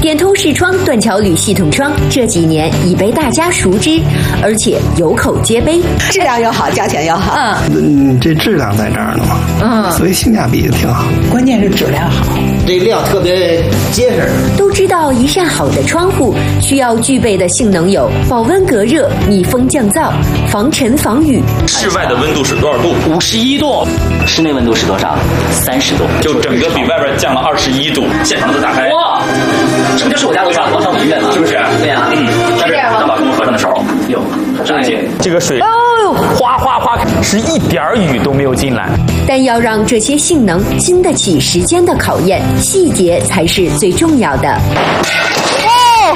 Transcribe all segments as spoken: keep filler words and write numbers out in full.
点通视窗断桥铝系统窗这几年已被大家熟知，而且有口皆碑， 质量又好，价钱又好。 嗯，这质量在这儿呢嘛，嗯，所以性价比也挺好。 关键是质量好， 这料特别结实。 都知道一扇好的窗户需要具备的性能有保温隔热、密封降噪、防尘防雨。 室外的温度是多少度？ 五十一度。室内温度是多少？三十度。 就整个比外边降了二十一度。现场都打开。哇， 这不就是我家楼上广场舞音乐吗？ 是不是？ 对呀、啊， 嗯。但是当把工合上的时候，哟，这些这个水哦，哗哗哗，是一点雨都没有进来。 但要让这些性能经得起时间的考验，细节才是最重要的。 哦，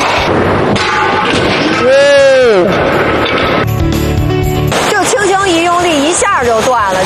就轻轻一用力，一下就断了。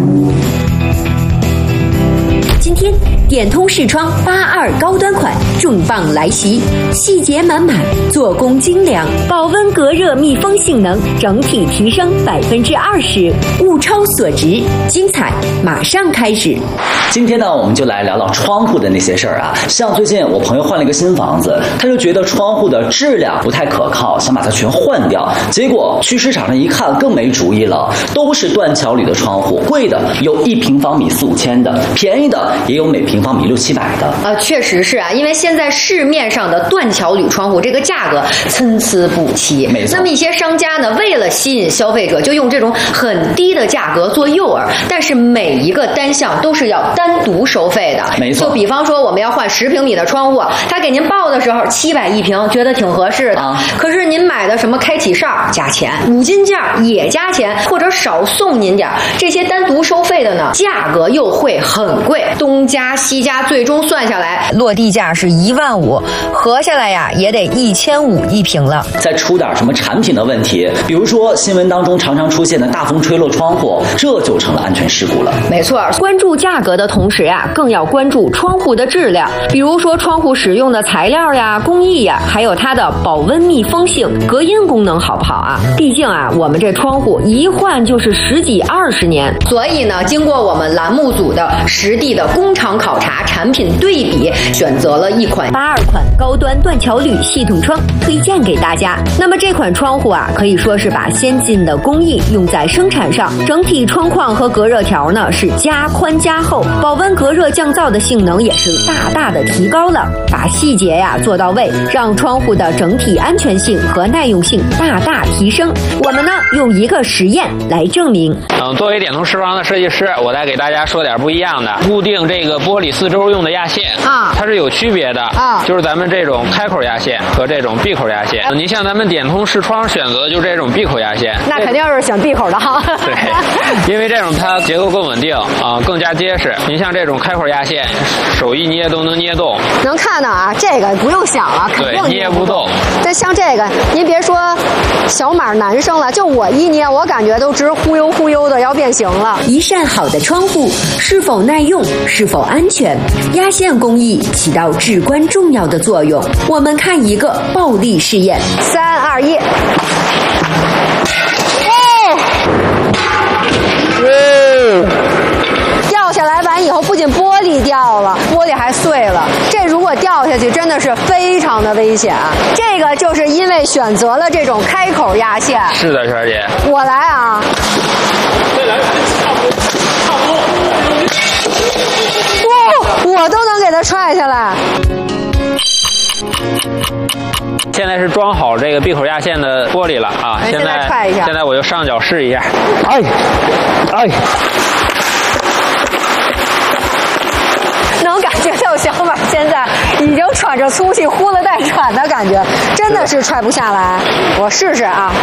今天点通视窗八二高端款重磅来袭，细节满满，做工精良，保温隔热密封性能整体提升百分之二十，物超所值，精彩马上开始。 今天呢，我们就来聊聊窗户的那些事儿啊。像最近我朋友换了一个新房子，他就觉得窗户的质量不太可靠，想把它全换掉。结果去市场上一看，更没主意了，都是断桥铝的窗户，贵的有一平方米四五千的，便宜的也有每平方米六七百的。 啊，确实是啊，因为现在市面上的断桥铝窗户这个价格参差不齐。 没错。 那么一些商家呢，为了吸引消费者，就用这种很低的价格做诱饵，但是每一个单项都是要单独收费的。 没错。 就比方说我们要换十平米的窗户，他给您报的时候七百一平，觉得挺合适的。啊、可是您买的什么开启哨加钱，五金件也加钱，或者少送您点，这些单独收费的呢，价格又会很贵，东加西加，最终算下来落地价是一万五，合下来呀也得一千五一平了。 再出点什么产品的问题，比如说新闻当中常常出现的大风吹漏窗户，这就成了安全事故了。 没错，关注价格的同时呀，更要关注窗户的质量，比如说窗户使用的材料呀、工艺呀，还有它的保温密封性、隔音功能好不好啊？毕竟啊，我们这窗户一换就是十几二十年，所以呢，经过我们栏目组的实地的工厂考察、产品对比，选择了一款八二款高端断桥铝系统窗，推荐给大家。那么这款窗户啊，可以说是把先进的工艺用在生产上，整体窗框和隔热条呢是加宽加厚，保温隔热降噪的性能也是大大的提高了，把细节呀做到位，让窗户的整体安全性和耐用性大大提升。我们呢用一个实验来证明。 嗯，作为点通视窗的设计师，我再给大家说点不一样的。固定这个玻璃四周用的压线啊，它是有区别的啊，就是咱们这种开口压线和这种闭口压线。你像咱们点通视窗选择就是这种闭口压线， 那肯定是选闭口的哈。 对，因为这种它结构更稳定啊，更加结实。您像这种开口压线，手一捏都能捏动。 能看到啊，这个不用想了，肯定捏不动。 这像这个，您别说小码男生了，就我一捏，我感觉都直忽悠忽悠的要变形了。 一扇好的窗户是否耐用，是否安全，压线工艺起到至关重要的作用。我们看一个暴力试验， 三二一。掉下来完以后，不仅玻璃掉了，玻璃还碎了。这如果掉下去，真的是非常的危险。这个就是因为选择了这种开口压线。 是的，圈姐。 我来啊。 再来，差不多，差不多。哇，我都能给它踹下来。 现在是装好这个闭口压线的玻璃了啊！ 现在踹一下， 现在我就上脚试一下。 哎，哎， 能感觉到小马现在已经喘着粗气、呼了带喘的感觉，真的是踹不下来。我试试啊！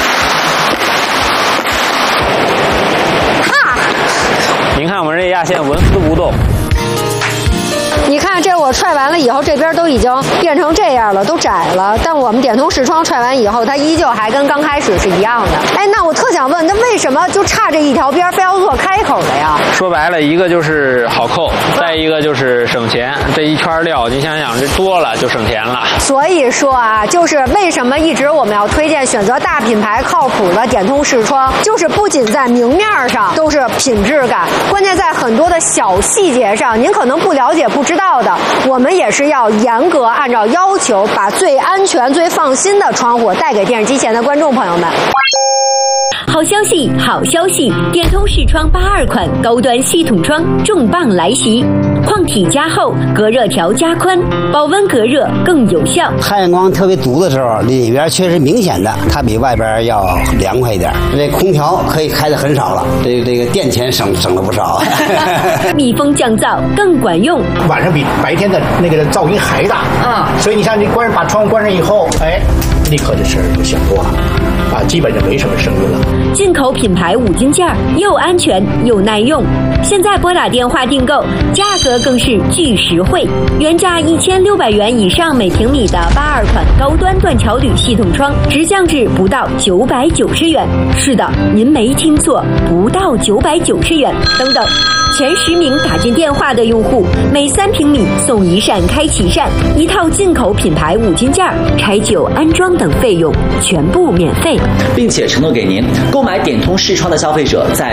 哈！ 您看我们这压线纹丝不动。 你看，这我踹完了以后，这边都已经变成这样了，都窄了。但我们点通视窗踹完以后，它依旧还跟刚开始是一样的。哎，那我特想问，那为什么就差这一条边非要做开口的呀？ 说白了，一个就是好扣，再一个就是省钱。这一圈料，你想想，这多了就省钱了。 所以说啊，就是为什么一直我们要推荐选择大品牌靠谱的点通视窗，就是不仅在明面上都是品质感，关键在很多的小细节上，您可能不了解不知道。 道的，我们也是要严格按照要求，把最安全、最放心的窗户带给电视机前的观众朋友们。 好消息，好消息！电通视窗八二款高端系统窗重磅来袭，矿体加厚，隔热条加宽，保温隔热更有效。 太阳光特别毒的时候，里边确实明显的，它比外边要凉快一点。这空调可以开的很少了，这个这个电钱省省了不少。 密封降噪更管用， 晚上比白天的那个噪音还大啊！所以你像你关把窗户关上以后，哎，立刻这声就小多了。啊，基本就没什么声音了。 进口品牌五金件又安全又耐用，现在拨打电话订购，价格更是巨实惠，原价一千六百元以上每平米的八二款高端断桥铝系统窗，直降至不到九百九十元。是的，您没听错，不到九百九十元。等等，前十名打进电话的用户，每三平米送一扇开启扇，一套进口品牌五金件，柴酒、安装等费用全部免费， 并且承诺给您购买点通视窗的消费者在